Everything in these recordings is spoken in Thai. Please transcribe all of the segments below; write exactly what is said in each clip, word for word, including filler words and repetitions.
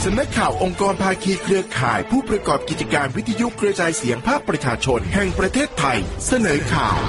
สำนักข่าวองค์กรภาคีเครือข่ายผู้ประกอบกิจการวิทยุกระจายเสียงภาคประชาชนแห่งประเทศไทยเสนอข่าว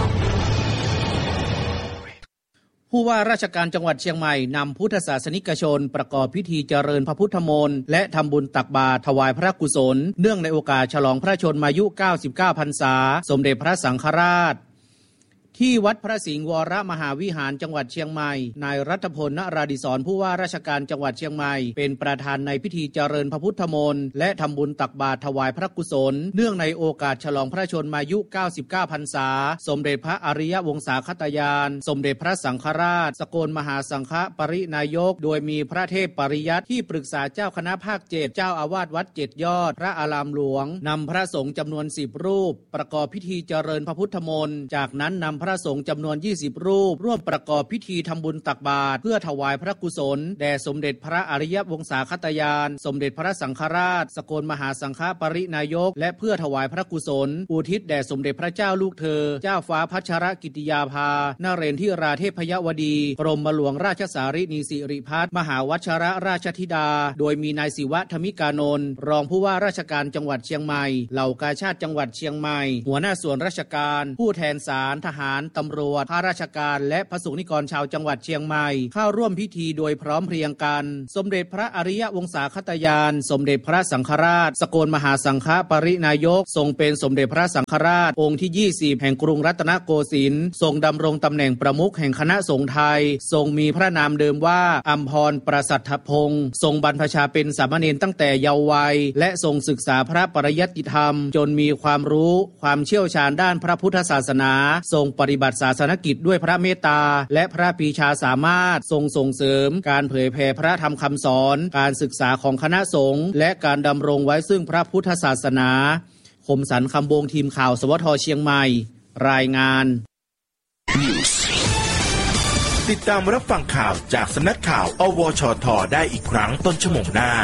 ผู้ว่าราชการจังหวัดเชียงใหม่นำพุทธศาสนิกชนประกอบพิธีเจริญพระพุทธมนต์และทำบุญตักบาตรถวายพระกุศลเนื่องในโอกาสฉลองพระชนมายุเก้าสิบเก้าพรรษาสมเด็จพระสังฆราชที่วัดพระสิงห์วรมหาวิหารจังหวัดเชียงใหม่นายรัตพล นราดิศรผู้ว่าราชการจังหวัดเชียงใหม่เป็นประธานในพิธีเจริญพระพุทธมนต์และทำบุญตักบาตรถวายพระกุศลเนื่องในโอกาสฉลองพระชนมายุเก้าสิบเก้าพรรษาสมเด็จพระอริยวงศาคตญาณสมเด็จพระสังฆราชสกลมหาสังฆปรินายกโดยมีพระเทพปริยัติที่ปรึกษาเจ้าคณะภาคเจ็ดเจ้าอาวาสวัดเจ็ดยอดพระอารามหลวงนำพระสงฆ์จำนวนสิบรูปประกอบพิธีเจริญพระพุทธมนต์จากนั้นนำพระสงฆ์จำนวนยี่สิบรูปร่วมประกอบพิธีทำบุญตักบาตรเพื่อถวายพระกุศลแด่สมเด็จพระอริยวงศาคตญาณสมเด็จพระสังฆราชสกลมหาสังฆปรินายกและเพื่อถวายพระกุศลอุทิศแด่สมเด็จพระเจ้าลูกเธอเจ้าฟ้าพัชรกิติยาภานเรนทิราเทพยวดีกรมหลวงราชสารินีสิริพัฒน์มหาวัชรราชธิดาโดยมีนายศิวะธมิกานนท์รองผู้ว่าราชการจังหวัดเชียงใหม่เหล่ากาชาดจังหวัดเชียงใหม่หัวหน้าส่วนราชการผู้แทนศาลทหารตำรวจข้าราชการและพระสงฆ์นิกรชาวจังหวัดเชียงใหม่เข้าร่วมพิธีโดยพร้อมเพรียงกันสมเด็จพระอริยวงศาคตญาณสมเด็จพระสังฆราชสกลมหาสังฆปรินายกทรงเป็นสมเด็จพระสังฆราชองค์ที่ยี่สิบแห่งกรุงรัตนโกสินทร์ทรงดำรงตำแหน่งประมุขแห่งคณะสงฆ์ไทยทรงมีพระนามเดิมว่าอัมพรประสัทธพงศ์ทรงบรรพชาเป็นสามเณรตั้งแต่เยาว์วัยและทรงศึกษาพระปริยัติธรรมจนมีความรู้ความเชี่ยวชาญด้านพระพุทธศาสนาทรงปฏิบัติศาสนกิจด้วยพระเมตตาและพระปรีชาสามารถทรงส่งเสริมการเผยแผ่พระธรรมคำสอนการศึกษาของคณะสงฆ์และการดำรงไว้ซึ่งพระพุทธศาสนาคมสันต์คำบงทีมข่าวสวทเชียงใหม่รายงานติดตามรับฟังข่าวจากสำนักข่าวอวชทได้อีกครั้งต้นชั่วโมงหน้า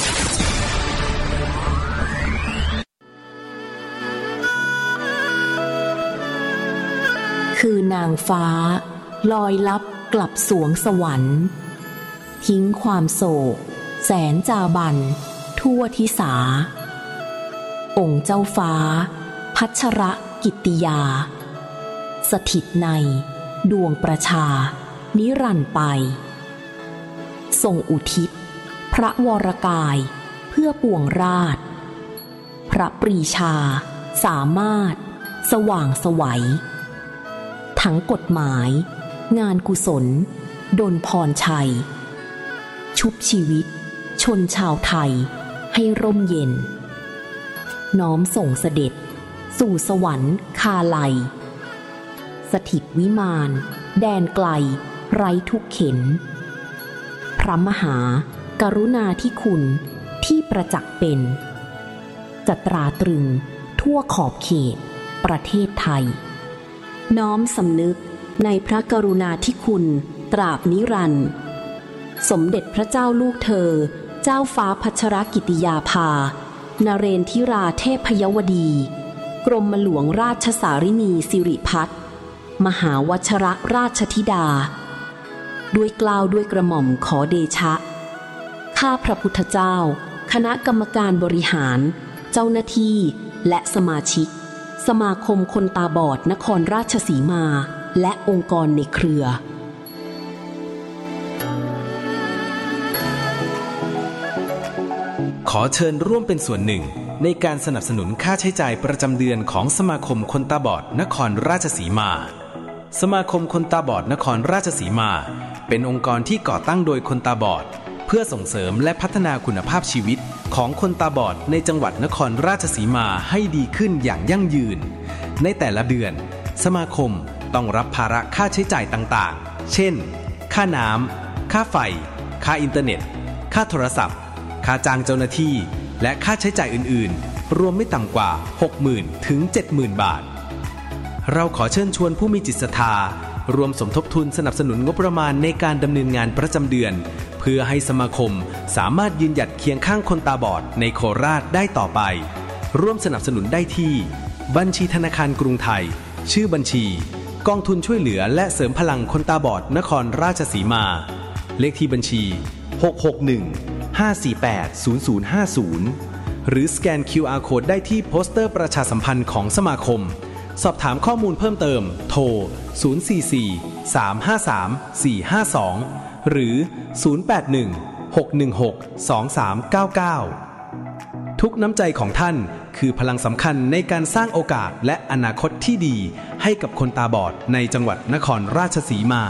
คือนางฟ้าลอยลับกลับสวงสวรรค์ทิ้งความโศกแสนจาบันทั่วทิสาองค์เจ้าฟ้าพัชรกิตติยาสถิตในดวงประชานิรันดร์ไปทรงอุทิศพระวรกายเพื่อปวงราชพระปรีชาสามารถสว่างไสวทั้งกฎหมายงานกุศลดลพรชัยชุบชีวิตชนชาวไทยให้ร่มเย็นน้อมส่งเสด็จสู่สวรรค์คาไลสถิตวิมานแดนไกลไร้ทุกเข็นพระมหากรุณาธิคุณที่ประจักษ์เป็นจะตราตรึงทั่วขอบเขตประเทศไทยน้อมสำนึกในพระกรุณาธิคุณตราบนิรันดร์สมเด็จพระเจ้าลูกเธอเจ้าฟ้าพัชรกิติยาภานเรนทิราเทพยวดีกรมหลวงราชสารินีสิริพัฒน์มหาวัชรราชธิดาด้วยเกล้าด้วยกระหม่อมขอเดชะข้าพระพุทธเจ้าคณะกรรมการบริหารเจ้าหน้าที่และสมาชิกสมาคมคนตาบอดนครราชสีมาและองค์กรในเครือขอเชิญร่วมเป็นส่วนหนึ่งในการสนับสนุนค่าใช้จ่ายประจำเดือนของสมาคมคนตาบอดนครราชสีมาสมาคมคนตาบอดนครราชสีมาเป็นองค์กรที่ก่อตั้งโดยคนตาบอดเพื่อส่งเสริมและพัฒนาคุณภาพชีวิตของคนตาบอดในจังหวัดนครราชสีมาให้ดีขึ้นอย่างยั่งยืนในแต่ละเดือนสมาคมต้องรับภาระค่าใช้จ่ายต่างๆเช่นค่าน้ำค่าไฟค่าอินเทอร์เน็ตค่าโทรศัพท์ค่าจ้างเจ้าหน้าที่และค่าใช้จ่ายอื่นๆรวมไม่ต่ำกว่า หกหมื่น ถึง เจ็ดหมื่น บาทเราขอเชิญชวนผู้มีจิตศรัทธารวมสมทบทุนสนับสนุนงบประมาณในการดำเนินงานประจำเดือนเพื่อให้สมาคมสามารถยืนหยัดเคียงข้างคนตาบอดในโคราชได้ต่อไปร่วมสนับสนุนได้ที่บัญชีธนาคารกรุงไทยชื่อบัญชีกองทุนช่วยเหลือและเสริมพลังคนตาบอดนครราชสีมาเลขที่บัญชีหกหกหนึ่งห้า สี่ แปด ศูนย์ ศูนย์ ห้า ศูนย์หรือสแกน คิว อาร์ Code ได้ที่โปสเตอร์ประชาสัมพันธ์ของสมาคมสอบถามข้อมูลเพิ่มเติมโทรศูนย์ สี่ สี่ สาม ห้า สาม สี่ ห้า สองหรือศูนย์ แปด หนึ่ง หก หนึ่ง หก สอง สาม เก้า เก้าทุกน้ำใจของท่านคือพลังสำคัญในการสร้างโอกาสและอนาคตที่ดีให้กับคนตาบอดในจังหวัดนครราชสีมา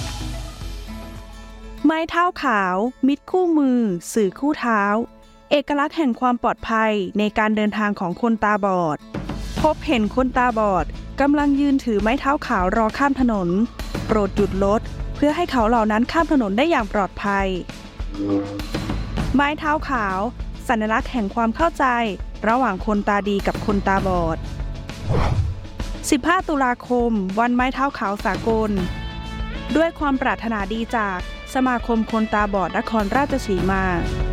ไม้เท้าขาวมิตรคู่มือสื่อคู่เท้าเอกลักษณ์แห่งความปลอดภัยในการเดินทางของคนตาบอดพบเห็นคนตาบอดกำลังยืนถือไม้เท้าขาวรอข้ามถนนโปรดหยุดรถเพื่อให้เขาเหล่านั้นข้ามถนนได้อย่างปลอดภัยไม้เท้าขาวสัญลักษณ์แห่งความเข้าใจระหว่างคนตาดีกับคนตาบอดสิบห้าตุลาคมวันไม้เท้าขาวสากลด้วยความปรารถนาดีจากสมาคมคนตาบอดนครราชสีมา